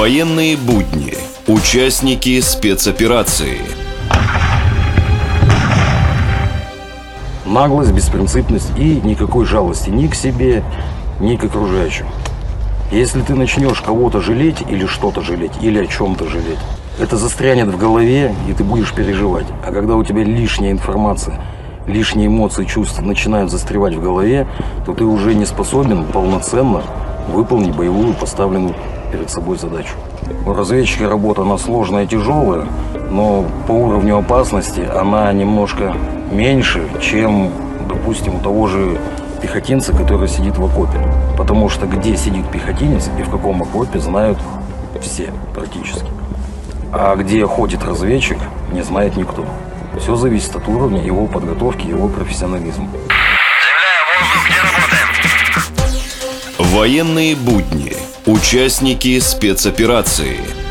Военные будни. Участники спецоперации. Наглость, беспринципность и никакой жалости ни к себе, ни к окружающим. Если ты начнешь кого-то жалеть или что-то жалеть, или о чем-то жалеть, это застрянет в голове, и ты будешь переживать. А когда у тебя лишняя информация, лишние эмоции, чувства начинают застревать в голове, то ты уже не способен полноценно выполнить боевую поставленную перед собой задачу. У разведчика работа, она сложная и тяжелая, но по уровню опасности она немножко меньше, чем, допустим, у того же пехотинца, который сидит в окопе. Потому что где сидит пехотинец и в каком окопе знают все практически. А где ходит разведчик, не знает никто. Все зависит от уровня его подготовки, его профессионализма. Земля, воздух, где работаем? Военные будни. Участники спецоперации.